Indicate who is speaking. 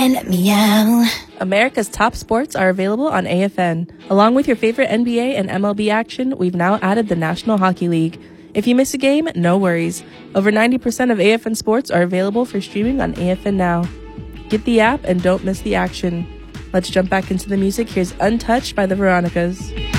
Speaker 1: and meow.
Speaker 2: America's top sports are available on AFN. Along with your favorite NBA and MLB action, we've now added the National Hockey League. If you miss a game, no worries. Over 90% of AFN sports are available for streaming on AFN Now. Get the app and don't miss the action. Let's jump back into the music. Here's Untouched by the Veronicas.